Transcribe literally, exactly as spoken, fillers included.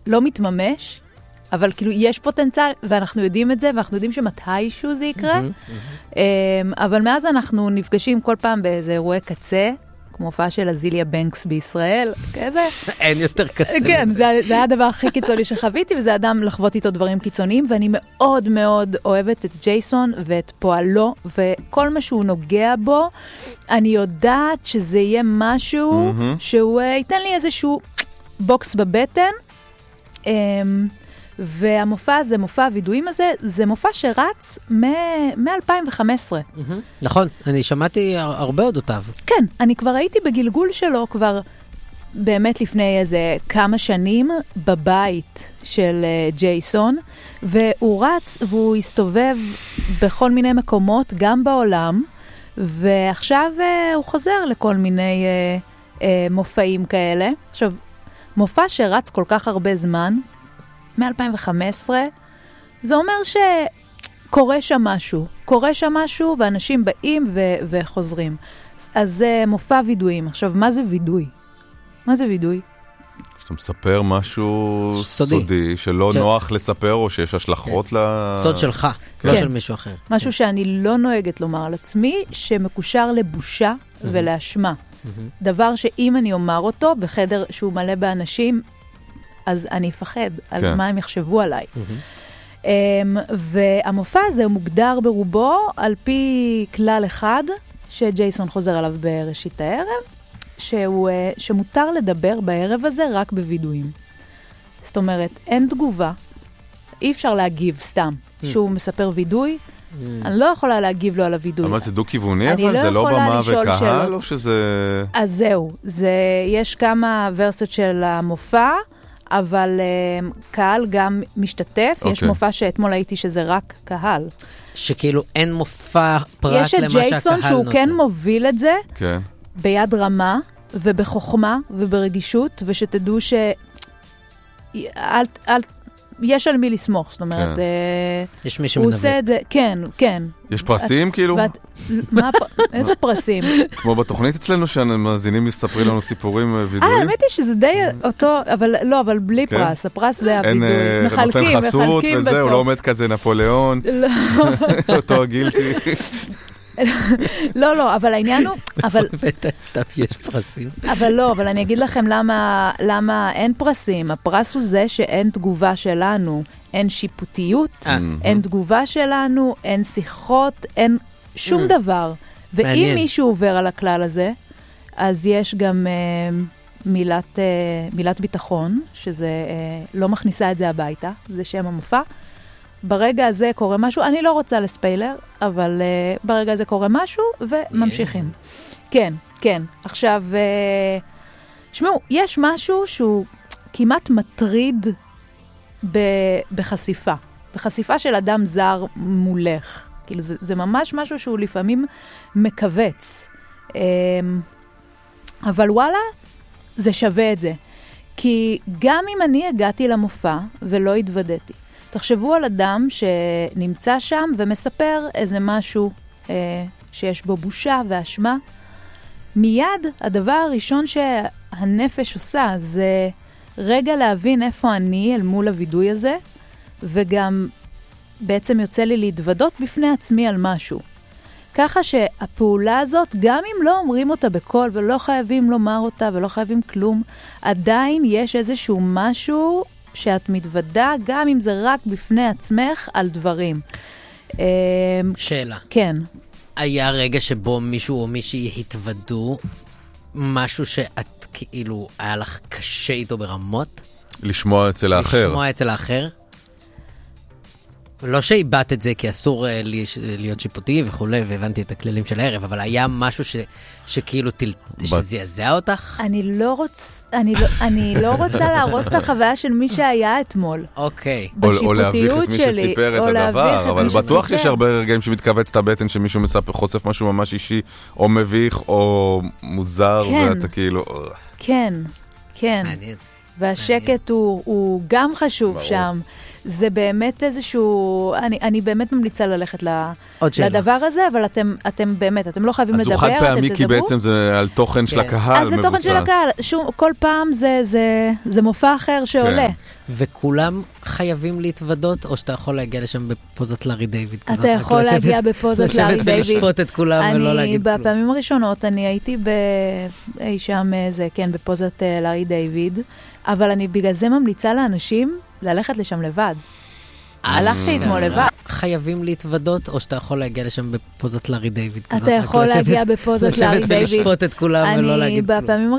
לא מתממש, אבל כאילו יש פוטנציאל, ואנחנו יודעים את זה, ואנחנו יודעים שמתישהו זה יקרה, אבל מאז אנחנו נפגשים כל פעם באיזה אירועי קצה, כמו הופעה של הזיליה בנקס בישראל, כזה. אין יותר קצה. כן, זה, זה היה הדבר הכי קיצוני שחוויתי, וזה אדם לחוות איתו דברים קיצוניים, ואני מאוד מאוד אוהבת את ג'ייסון ואת פועלו, וכל מה שהוא נוגע בו, אני יודעת שזה יהיה משהו mm-hmm. שהוא ייתן לי איזשהו בוקס בבטן, והמופע הזה, מופע הוידועים הזה, זה מופע שרץ מ-אלפיים וחמש עשרה. נכון, אני שמעתי הרבה אודותיו. כן, אני כבר הייתי בגלגול שלו כבר באמת לפני איזה כמה שנים בבית של ג'ייסון, והוא רץ והוא הסתובב בכל מיני מקומות, גם בעולם, ועכשיו הוא חוזר לכל מיני מופעים כאלה. עכשיו, מופע שרץ כל כך הרבה זמן, מ-אלפיים וחמש עשרה, זה אומר שקורה שם משהו. קורה שם משהו, ואנשים באים ו- וחוזרים. אז זה מופע וידויים. עכשיו, מה זה וידוי? מה זה וידוי? שאתה מספר משהו סודי, סודי שלא ש... נוח לספר, או שיש השלכות כן. ל... סוד שלך, כן. לא של מישהו אחר. משהו כן. שאני לא נוהגת לומר על עצמי, שמקושר לבושה mm-hmm. ולהשמה. Mm-hmm. דבר שאם אני אומר אותו, בחדר שהוא מלא באנשים, אז אני אפחד על כן. מה הם יחשבו עליי. Mm-hmm. Um, והמופע הזה מוגדר ברובו על פי כלל אחד, שג'ייסון חוזר עליו בראשית הערב, שהוא, uh, שמותר לדבר בערב הזה רק בוידויים. זאת אומרת, אין תגובה, אי אפשר להגיב סתם. Mm-hmm. שהוא מספר וידוי, mm-hmm. אני לא יכולה להגיב לו על הוידוי. אבל זה דו-כיווני, אבל לא זה לא במה וקהל, שאלות. או שזה... אז זהו, זה, יש כמה ורסיות של המופע, אבל uh, קהל גם משתתף. Okay. יש מופע שאתמול הייתי שזה רק קהל. שכאילו אין מופע פרט למה שהקהל נותן. יש את ג'ייסון שהוא נותן. כן מוביל את זה, כן. ביד רמה ובחוכמה וברגישות, ושתדעו ש... אל, אל... יש על מי לסמוך, זאת אומרת... כן. אה... יש מי שמנווט. הוא עושה את זה, כן, כן. יש פרסים את, כאילו? ואת, מה, איזה פרסים? כמו בתוכנית אצלנו, שהמאזינים מספרים לנו סיפורים וידועים. אה, האמת היא שזה די אותו, אבל לא, אבל בלי כן. פרס. הפרס זה הוידוי. אין, מחלקים, נותן חסות מחלקים וזה, בסוף. הוא לא עומד כזה נפוליאון. לא. אותו הגילתי. לא, לא, אבל העניין הוא... אבל... יש פרסים. אבל לא, אבל אני אגיד לכם למה, למה אין פרסים. הפרס הוא זה שאין תגובה שלנו, אין שיפוטיות, אין תגובה שלנו, אין שיחות, אין שום דבר. ואם מישהו עובר על הכלל הזה, אז יש גם מילת, מילת ביטחון, שזה לא מכניסה את זה הביתה, זה שם המופע. ברגע הזה קורה משהו, אני לא רוצה לספיילר, אבל uh, ברגע הזה קורה משהו, וממשיכים. Yeah. כן, כן. עכשיו, uh, שמעו, יש משהו שהוא כמעט מטריד ב- בחשיפה. בחשיפה של אדם זר מולך. כאילו, זה, זה ממש משהו שהוא לפעמים מקווץ. Um, אבל וואלה, זה שווה את זה. כי גם אם אני הגעתי למופע ולא התוודעתי, תחשבו על אדם שנמצא שם ומספר איזה משהו אה, שיש בו בושה ואשמה. מיד הדבר הראשון שהנפש עושה זה רגע להבין איפה אני אל מול הוידוי הזה, וגם בעצם יוצא לי להתוודות בפני עצמי על משהו. ככה שהפעולה הזאת, גם אם לא אומרים אותה בקול ולא חייבים לומר אותה ולא חייבים כלום, עדיין יש איזשהו משהו שאת מתוודה, גם אם זה רק בפני עצמך, על דברים. שאלה. כן. היה רגע שבו מישהו או מישהי התוודו, משהו שאת כאילו, היה לך קשה איתו ברמות? לשמוע אצל האחר. לשמוע אצל האחר? לא שאיבדת את זה, כי אסור להיות שיפוטי וכולי, והבנתי את הכללים של הערב, אבל היה משהו ש, שכאילו תל... שזעזע אותך? אני לא רוצ... אני לא, אני לא רוצה להרוס את החוויה של מי שהיה אתמול. אוקיי. או להביך את מי שסיפר את הדבר, אבל בטוח שיש הרבה רגעים שמתכווץ את הבטן, שמישהו מספר, חושף משהו ממש אישי, או מביך, או מוזר, ואתה כאילו... כן, כן. והשקט הוא גם חשוב שם. זה באמת איזשהו, אני, אני באמת ממליצה ללכת לדבר הזה, אבל אתם, אתם באמת, אתם לא חייבים לדבר, אז הוא חד פעמי, כי בעצם זה על תוכן של הקהל מבוסס. אז זה תוכן של הקהל, כל פעם זה מופע אחר שעולה. וכולם חייבים להתוודות, או שאתה יכול להגיע לשם בפוזת לארי דיוויד? אתה יכול להגיע בפוזת לארי דיוויד. לשבת ולשפוט את כולם ולא להגיד כלום. בפעמים הראשונות אני הייתי אי שם, כן, בפוזת לארי דיוויד, אבל אני בגלל זה ממליצה לאנשים ללכת לשם לבד. הלכתי אתמול לבד. חייבים להתוודות, או שאתה יכול להגיע לשם בפוזת לארי דיוויד? אתה יכול להגיע בפוזת לארי דיוויד. לשבת ולשפוט את כולם ולא להגיד כלום.